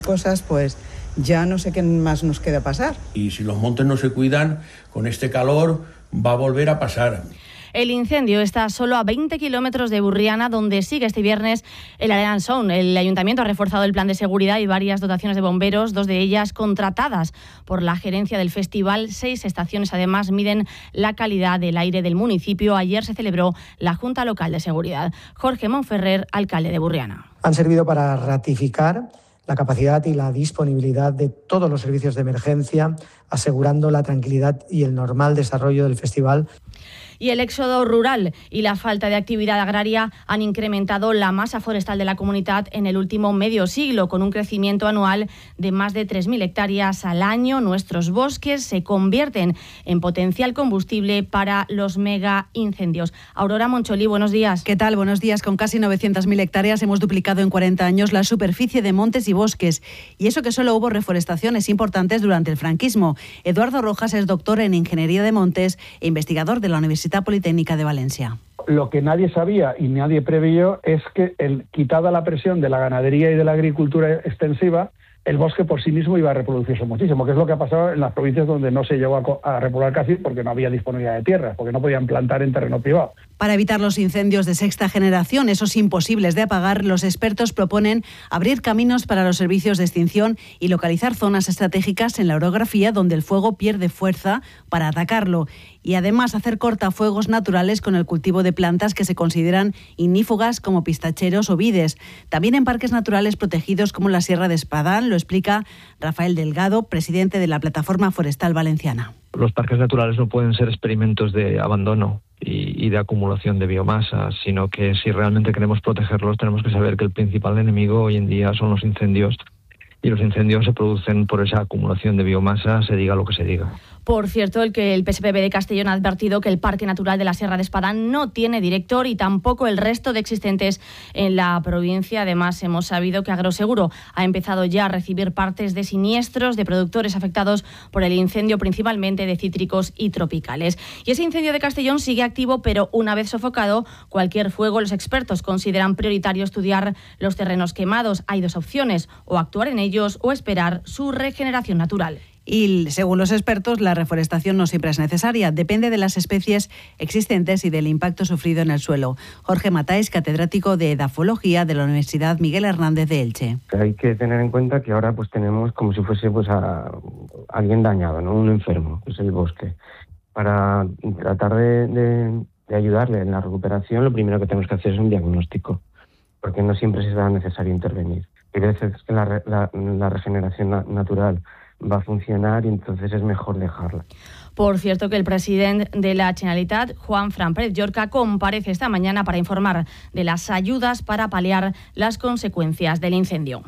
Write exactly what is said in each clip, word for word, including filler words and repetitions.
Cosas, pues ya no sé qué más nos queda pasar. Y si los montes no se cuidan, con este calor va a volver a pasar. El incendio está solo a veinte kilómetros de Burriana, donde sigue este viernes el Arenson. El ayuntamiento ha reforzado el plan de seguridad y varias dotaciones de bomberos, dos de ellas contratadas por la gerencia del festival. Seis estaciones además miden la calidad del aire del municipio. Ayer se celebró la Junta Local de Seguridad. Jorge Monferrer, alcalde de Burriana. Han servido para ratificar la capacidad y la disponibilidad de todos los servicios de emergencia, asegurando la tranquilidad y el normal desarrollo del festival. Y el éxodo rural y la falta de actividad agraria han incrementado la masa forestal de la comunidad en el último medio siglo, con un crecimiento anual de más de tres mil hectáreas al año. Nuestros bosques se convierten en potencial combustible para los mega incendios. Aurora Moncholí, buenos días. ¿Qué tal? Buenos días. Con casi novecientas mil hectáreas hemos duplicado en cuarenta años la superficie de montes y bosques. Y eso que solo hubo reforestaciones importantes durante el franquismo. Eduardo Rojas es doctor en Ingeniería de Montes e investigador de la Universidad Politécnica de Valencia. Lo que nadie sabía y nadie preveyó es que, el, quitada la presión de la ganadería y de la agricultura extensiva, el bosque por sí mismo iba a reproducirse muchísimo, que es lo que ha pasado en las provincias donde no se llegó a, a repoblar casi porque no había disponibilidad de tierras, porque no podían plantar en terreno privado. Para evitar los incendios de sexta generación, esos imposibles de apagar, los expertos proponen abrir caminos para los servicios de extinción y localizar zonas estratégicas en la orografía donde el fuego pierde fuerza para atacarlo. Y además hacer cortafuegos naturales con el cultivo de plantas que se consideran ignífugas como pistacheros o vides. También en parques naturales protegidos como la Sierra de Espadán, lo explica Rafael Delgado, presidente de la Plataforma Forestal Valenciana. Los parques naturales no pueden ser experimentos de abandono y, y de acumulación de biomasa, sino que si realmente queremos protegerlos tenemos que saber que el principal enemigo hoy en día son los incendios. Y los incendios se producen por esa acumulación de biomasa, se diga lo que se diga. Por cierto, el que el P S P B de Castellón ha advertido que el Parque Natural de la Sierra de Espadán no tiene director y tampoco el resto de existentes en la provincia. Además, hemos sabido que Agroseguro ha empezado ya a recibir partes de siniestros de productores afectados por el incendio, principalmente de cítricos y tropicales. Y ese incendio de Castellón sigue activo, pero una vez sofocado cualquier fuego, los expertos consideran prioritario estudiar los terrenos quemados. Hay dos opciones, o actuar en ellos o esperar su regeneración natural. Y según los expertos, la reforestación no siempre es necesaria. Depende de las especies existentes y del impacto sufrido en el suelo. Jorge Matáis, catedrático de Edafología de la Universidad Miguel Hernández de Elche. Hay que tener en cuenta que ahora pues tenemos como si fuese pues a, a alguien dañado, ¿no? Un enfermo, es el bosque. Para tratar de, de, de ayudarle en la recuperación, lo primero que tenemos que hacer es un diagnóstico, porque no siempre será necesario intervenir. Hay veces que la, la, la regeneración na- natural va a funcionar y entonces es mejor dejarla. Por cierto, que el presidente de la Generalitat, Juan Fran Pérez Llorca, comparece esta mañana para informar de las ayudas para paliar las consecuencias del incendio.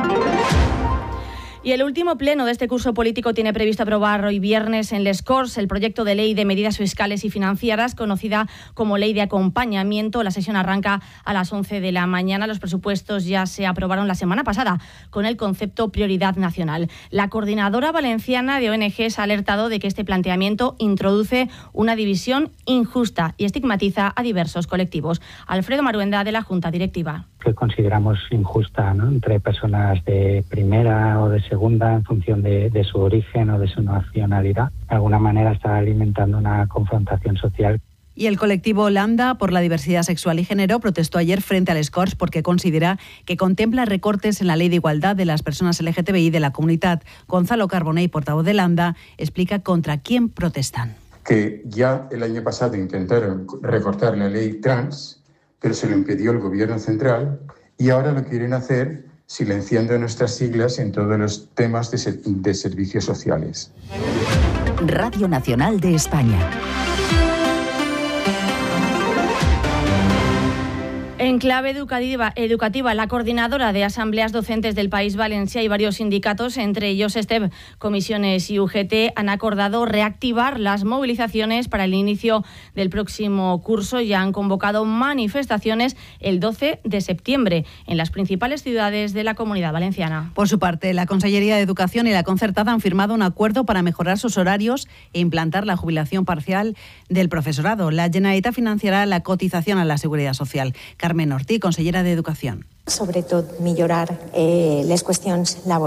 Y el último pleno de este curso político tiene previsto aprobar hoy viernes en Les Corts el proyecto de ley de medidas fiscales y financieras, conocida como Ley de Acompañamiento. La sesión arranca a las once de la mañana. Los presupuestos ya se aprobaron la semana pasada con el concepto prioridad nacional. La coordinadora valenciana de O N Ges ha alertado de que este planteamiento introduce una división injusta y estigmatiza a diversos colectivos. Alfredo Maruenda, de la Junta Directiva. Que consideramos injusta, ¿no?, entre personas de primera o de segunda en función de, de su origen o de su nacionalidad. De alguna manera está alimentando una confrontación social. Y el colectivo Lambda por la diversidad sexual y género protestó ayer frente al Les Corts porque considera que contempla recortes en la ley de igualdad de las personas L G T B I de la comunidad. Gonzalo Carbonell, portavoz de Lambda, explica contra quién protestan. Que ya el año pasado intentaron recortar la ley trans, pero se lo impidió el gobierno central y ahora lo quieren hacer silenciando nuestras siglas en todos los temas de, ser- de servicios sociales. Radio Nacional de España. En clave educativa, educativa, la coordinadora de asambleas docentes del País Valencia y varios sindicatos, entre ellos STEB, Comisiones y U G T, han acordado reactivar las movilizaciones para el inicio del próximo curso y han convocado manifestaciones el doce de septiembre en las principales ciudades de la Comunidad Valenciana. Por su parte, la Consellería de Educación y la Concertada han firmado un acuerdo para mejorar sus horarios e implantar la jubilación parcial del profesorado. La Generalitat financiarà la cotización a la Seguridad Social. Carmen Ortí, consellera de Educación. Sobretot millorar eh, les qüestions laborals.